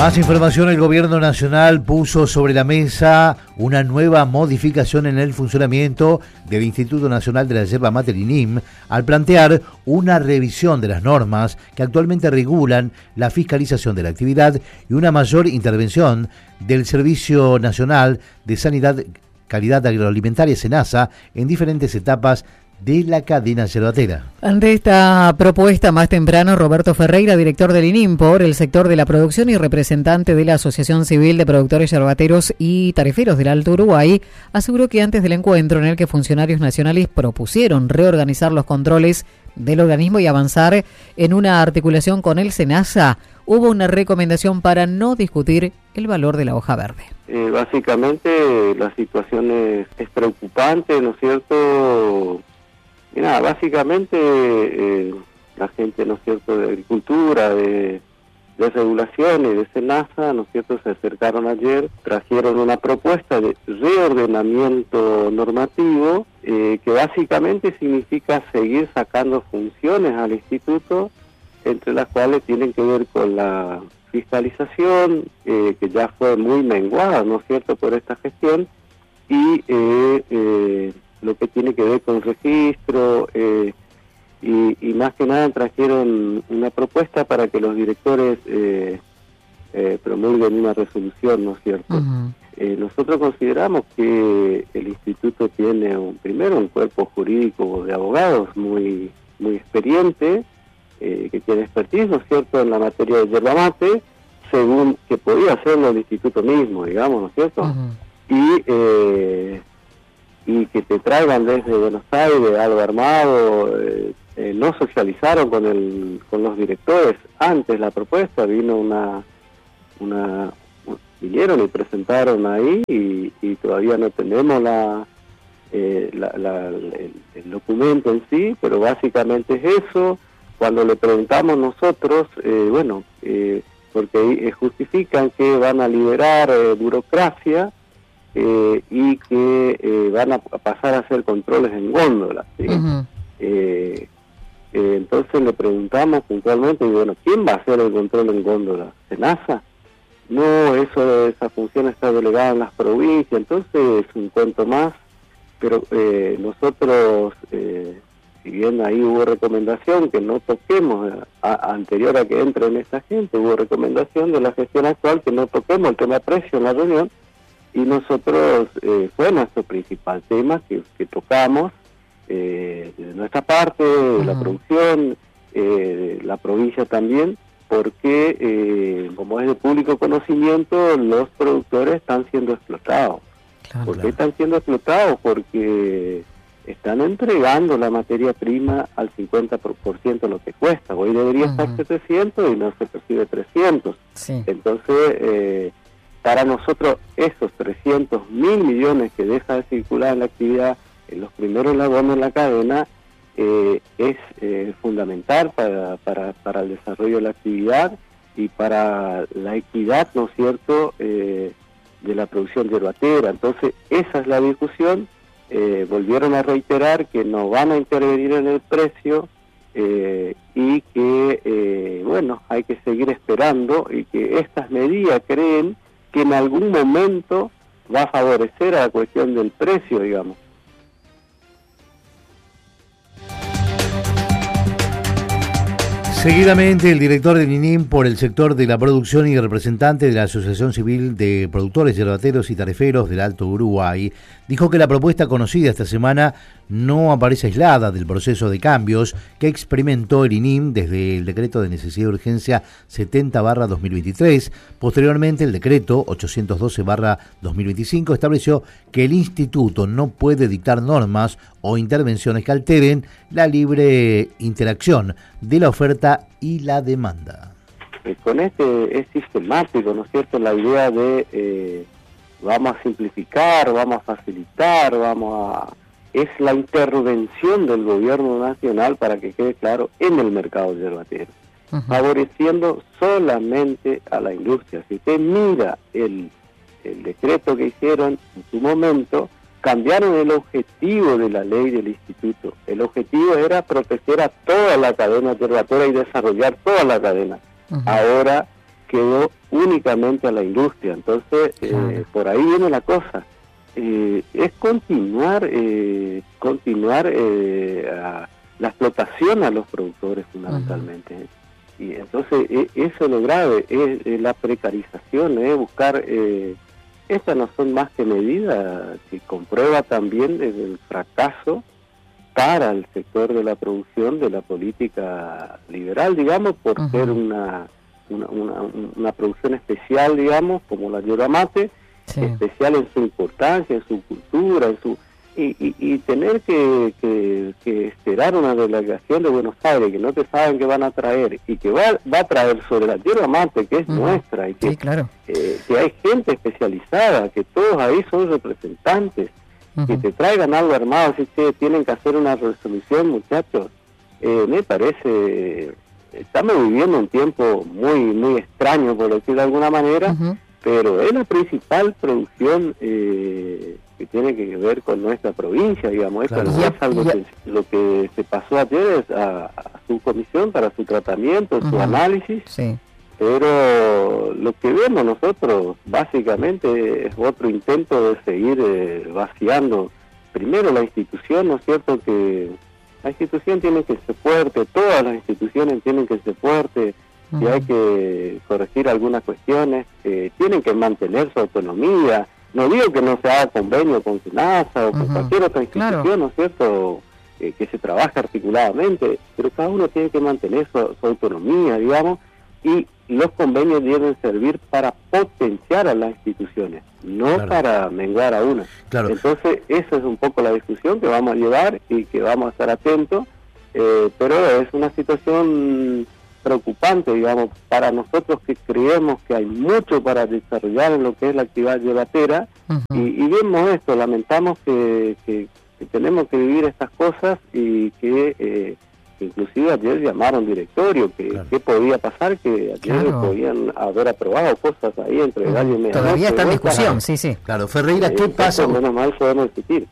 Más información, el Gobierno Nacional puso sobre la mesa una nueva modificación en el funcionamiento del Instituto Nacional de la Yerba Mate, el INIM, al plantear una revisión de las normas que actualmente regulan la fiscalización de la actividad y una mayor intervención del Servicio Nacional de Sanidad, Calidad Agroalimentaria, SENASA, en diferentes etapas de la cadena yerbatera. Ante esta propuesta, más temprano, Roberto Ferreira, director del INIM por el sector de la producción y representante de la Asociación Civil de Productores Yerbateros y Tariferos del Alto Uruguay, aseguró que antes del encuentro en el que funcionarios nacionales propusieron reorganizar los controles del organismo y avanzar en una articulación con el SENASA, hubo una recomendación para no discutir el valor de la hoja verde. Básicamente la situación es preocupante, ¿no es cierto? Y nada, básicamente la gente, ¿no es cierto?, de agricultura, de regulación y de SENASA, ¿no es cierto?, se acercaron ayer, trajeron una propuesta de reordenamiento normativo que básicamente significa seguir sacando funciones al instituto, entre las cuales tienen que ver con la fiscalización, que ya fue muy menguada, ¿no es cierto?, por esta gestión, y lo que tiene que ver con registro, y más que nada trajeron una propuesta para que los directores promulguen una resolución, ¿no es cierto? Uh-huh. Nosotros consideramos que el instituto tiene primero un cuerpo jurídico de abogados muy experiente, que tiene expertise, ¿no es cierto?, en la materia de yerba mate, según que podía hacerlo el instituto mismo, digamos, ¿no es cierto? Uh-huh. Y que te traigan desde Buenos Aires algo armado, no socializaron con los directores antes la propuesta, vinieron y presentaron ahí y todavía no tenemos el documento en sí, pero básicamente es eso. Cuando le preguntamos nosotros, porque justifican que van a liberar burocracia, y que van a pasar a hacer controles en góndola, ¿sí? Uh-huh. Entonces le preguntamos puntualmente, ¿quién va a hacer el control en góndola? ¿SENASA? No, esa función está delegada en las provincias, entonces es un cuento más, pero nosotros, si bien ahí hubo recomendación que no toquemos, anterior a que entren esta gente, hubo recomendación de la gestión actual que no toquemos el tema precio en la reunión, y nosotros fue nuestro principal tema que tocamos de nuestra parte, de la producción, la provincia también, porque como es de público conocimiento, los productores están siendo explotados. Claro, ¿por qué están siendo explotados? Porque están entregando la materia prima al 50% de lo que cuesta. Hoy debería estar 700 y no se percibe 300. Sí. Entonces, para nosotros esos 300.000 millones que deja de circular en la actividad en los primeros eslabones de la cadena es fundamental para el desarrollo de la actividad y para la equidad, ¿no es cierto?, de la producción yerbatera. Entonces esa es la discusión. Volvieron a reiterar que no van a intervenir en el precio y que hay que seguir esperando y que estas medidas creen que en algún momento va a favorecer a la cuestión del precio, digamos. Seguidamente, el director del INIM por el sector de la producción y representante de la Asociación Civil de Productores Yerbateros y Tariferos del Alto Uruguay dijo que la propuesta conocida esta semana no aparece aislada del proceso de cambios que experimentó el INIM desde el decreto de necesidad de urgencia 70/2023. Posteriormente, el decreto 812/2025 estableció que el instituto no puede dictar normas o intervenciones que alteren la libre interacción de la oferta y la demanda. Con es sistemático, ¿no es cierto?, la idea de vamos a simplificar, vamos a facilitar, es la intervención del gobierno nacional, para que quede claro, en el mercado yerbatero, favoreciendo solamente a la industria. Si usted mira el decreto que hicieron en su momento, cambiaron el objetivo de la ley del instituto. El objetivo era proteger a toda la cadena yerbatera y desarrollar toda la cadena. Ahora quedó únicamente a la industria. Entonces, por ahí viene la cosa. Es continuar la explotación a los productores fundamentalmente. Y entonces eso es lo grave, es la precarización, buscar, estas no son más que medidas que comprueba también el fracaso para el sector de la producción de la política liberal, digamos, por ser una producción especial, digamos, como la yerba mate, especial en su importancia, en su cultura, en su y tener que esperar una delegación de Buenos Aires que no te saben qué van a traer y que va a traer sobre la yerba mate que es nuestra y que, que hay gente especializada, que todos ahí son representantes, que te traigan algo armado, así que tienen que hacer una resolución, muchachos. Me parece, estamos viviendo un tiempo muy extraño, por decirlo de alguna manera, pero es la principal producción que tiene que ver con nuestra provincia, digamos. Esto no es algo que lo que se pasó ayer es a su comisión para su tratamiento, su análisis, pero lo que vemos nosotros básicamente es otro intento de seguir vaciando primero la institución, ¿no es cierto? Que la institución tiene que ser fuerte, todas las instituciones tienen que ser fuertes. Si hay que corregir algunas cuestiones, tienen que mantener su autonomía. No digo que no se haga convenio con SENASA o con cualquier otra institución, ¿no es cierto?, que se trabaje articuladamente, pero cada uno tiene que mantener su autonomía, digamos, y los convenios deben servir para potenciar a las instituciones, no para menguar a una. Entonces, esa es un poco la discusión que vamos a llevar y que vamos a estar atentos, pero es una situación preocupante, digamos, para nosotros que creemos que hay mucho para desarrollar en lo que es la actividad yerbatera, y vemos esto, lamentamos que tenemos que vivir estas cosas y que inclusive ayer llamaron directorio, que podía pasar, que ayer podían haber aprobado cosas ahí entre gallo y medianoche. Todavía está en discusión, Claro, Ferreira, ¿qué pasa? Menos mal podemos discutir.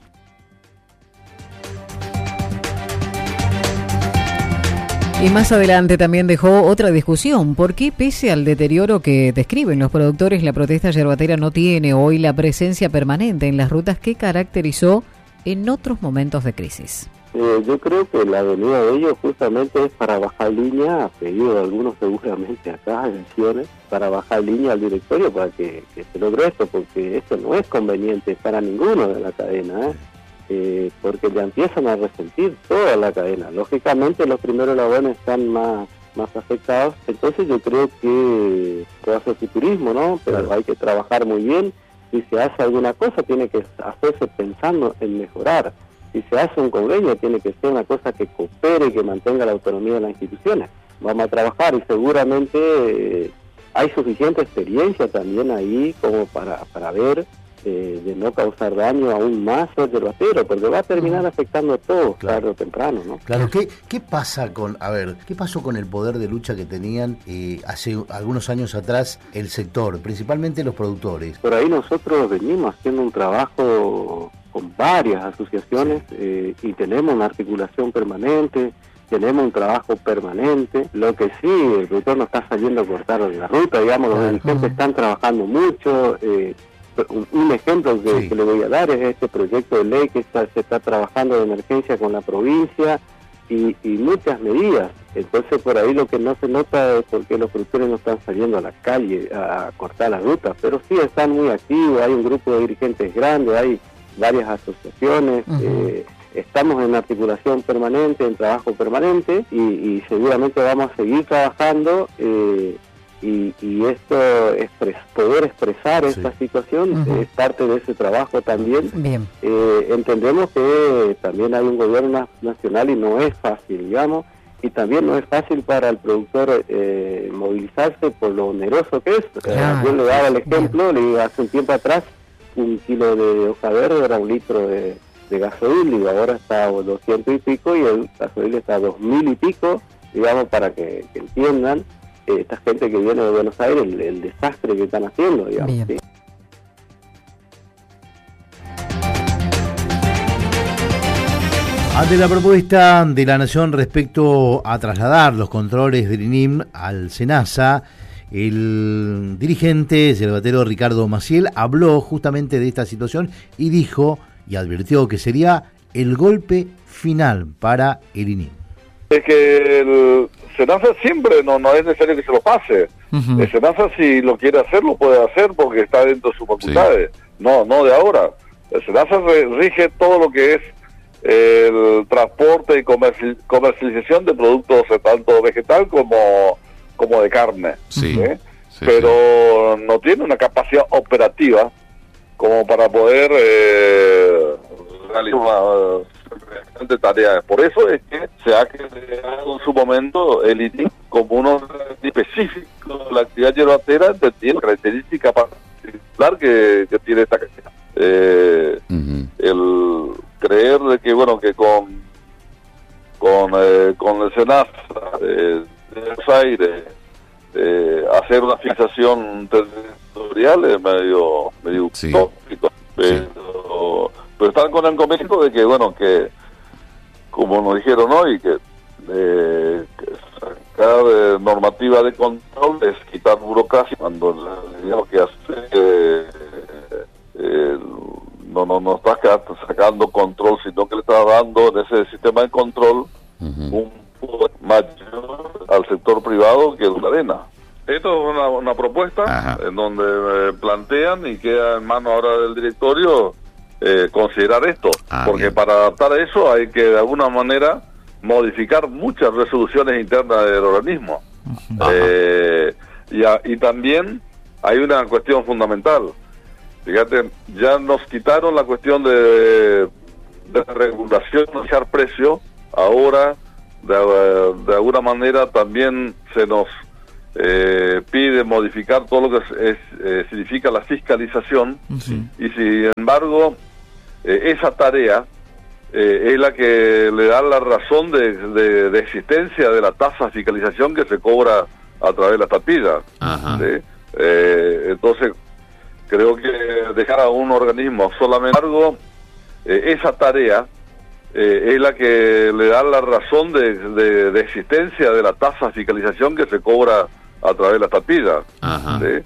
Y más adelante también dejó otra discusión. ¿Por qué, pese al deterioro que describen los productores, la protesta yerbatera no tiene hoy la presencia permanente en las rutas que caracterizó en otros momentos de crisis? Yo creo que la venida de ellos justamente es para bajar línea, a pedido de algunos seguramente acá, elecciones, para bajar línea al directorio para que se logre esto, porque esto no es conveniente para ninguno de la cadena, porque ya empiezan a resentir toda la cadena. Lógicamente los primeros eslabones están más afectados, entonces yo creo que puede hacer futurismo, ¿no? Pero hay que trabajar muy bien. Si se hace alguna cosa tiene que hacerse pensando en mejorar. Si se hace un convenio tiene que ser una cosa que coopere y que mantenga la autonomía de las instituciones. Vamos a trabajar y seguramente hay suficiente experiencia también ahí como para ver de no causar daño aún más al yerbatero, porque va a terminar afectando a todos, tarde o temprano, ¿no? Claro, ¿qué pasa qué pasó con el poder de lucha que tenían hace algunos años atrás el sector, principalmente los productores? Por ahí nosotros venimos haciendo un trabajo con varias asociaciones y tenemos una articulación permanente, tenemos un trabajo permanente. Lo que sí, el productor no está saliendo a cortar la ruta, digamos, los dirigentes están trabajando mucho. Un ejemplo que le voy a dar es este proyecto de ley que se está trabajando de emergencia con la provincia y muchas medidas. Entonces por ahí lo que no se nota es porque los productores no están saliendo a la calle a cortar la ruta, pero sí están muy activos, hay un grupo de dirigentes grande, hay varias asociaciones, estamos en articulación permanente, en trabajo permanente y seguramente vamos a seguir trabajando y esto, poder expresar esta situación es parte de ese trabajo también. Entendemos que también hay un gobierno nacional y no es fácil, digamos, y también no es fácil para el productor movilizarse por lo oneroso que es. Yo le daba el ejemplo, le digo, hace un tiempo atrás, 1 kilo de hoja verde era 1 litro de gasoil, y ahora está a 200 y pico, y el gasoil está a 2000 y pico, digamos, para que entiendan esta gente que viene de Buenos Aires el desastre que están haciendo, digamos. ¿Sí? Ante la propuesta de la Nación respecto a trasladar los controles del INIM al SENASA, El dirigente yerbatero Ricardo Maciel habló justamente de esta situación y dijo y advirtió que sería el golpe final para el INIM. Es que el SENASA siempre no es necesario que se lo pase. Ujú. El SENASA, si lo quiere hacer, lo puede hacer porque está dentro de sus facultades. No de ahora. El SENASA rige todo lo que es el transporte y comercialización de productos tanto vegetal como de carne. Sí. Sí, Pero no tiene una capacidad operativa como para poder realizar una tarea. Por eso es que se ha creado en su momento el INIM como un órgano específico de la actividad yerbatera, entendiendo la característica particular que tiene esta actividad. El creer de que que con el SENASA de Buenos Aires hacer una fijación territorial es medio Sí. utópico, pero están con el convencimiento de que como nos dijeron hoy, que sacar normativa de control es quitar burocracia, cuando lo que hace no está sacando control, sino que le está dando en ese sistema de control un poder mayor al sector privado que la arena. Esto es una propuesta en donde plantean y queda en mano ahora del directorio considerar esto, porque bien, para adaptar a eso hay que de alguna manera modificar muchas resoluciones internas del organismo. Y también hay una cuestión fundamental. Fíjate, ya nos quitaron la cuestión de regulación, de fijar precio. Ahora, de alguna manera, también se nos pide modificar todo lo que significa la fiscalización. Y sin embargo, esa tarea es la que le da la razón de existencia de la tasa de fiscalización que se cobra a través de la tapida. ¿Sí? Entonces, creo que dejar a un organismo solamente esa tarea es la que le da la razón de existencia de la tasa de fiscalización que se cobra a través de la tapida. ¿Sí?